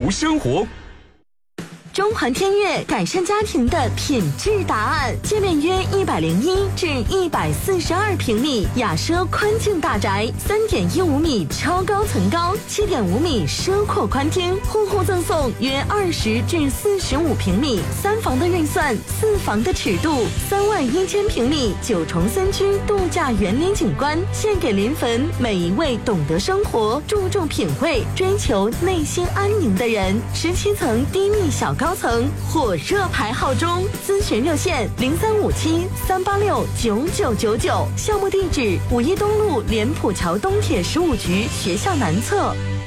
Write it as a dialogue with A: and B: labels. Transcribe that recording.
A: 生活。
B: 中环天悦改善家庭的品质答案，界面约101至142平米雅奢宽境大宅，3.15米超高层高，7.5米奢阔宽厅，户户赠送约20至45平米3房的预算，4房的尺度，31000平米9重3区度假园林景观，献给临汾每一位懂得生活、注重品味、追求内心安宁的人。17层低密小高层火热排号中，咨询热线0357-386-9999，项目地址5一东路莲浦桥东铁15局学校南侧。